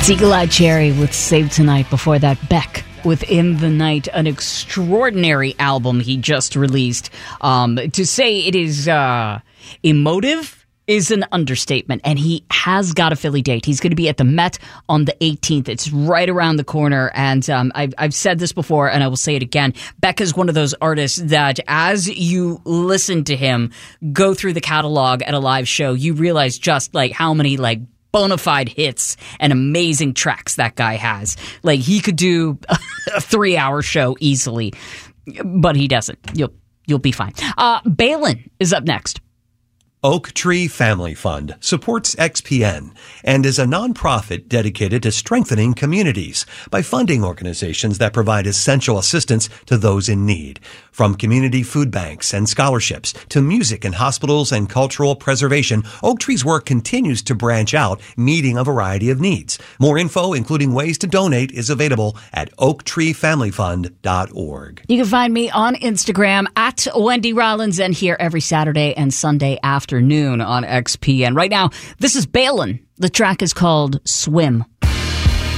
Eagle Eye Cherry with Save Tonight. Before that, Beck with In the Night, an extraordinary album he just released. To say it is emotive is an understatement, and he has got a Philly date. He's going to be at the Met on the 18th. It's right around the corner, and I've said this before, and I will say it again. Beck is one of those artists that as you listen to him go through the catalog at a live show, you realize just like how many like bona fide hits and amazing tracks that guy has. Like, he could do a 3-hour show easily, but he doesn't. You'll be fine. Balin is up next. Oak Tree Family Fund supports XPN and is a nonprofit dedicated to strengthening communities by funding organizations that provide essential assistance to those in need. From community food banks and scholarships to music in hospitals and cultural preservation, Oak Tree's work continues to branch out, meeting a variety of needs. More info, including ways to donate, is available at oaktreefamilyfund.org. You can find me on Instagram at Wendy Rollins, and here every Saturday and Sunday afternoon on XPN. Right now, this is Balin. The track is called Swim.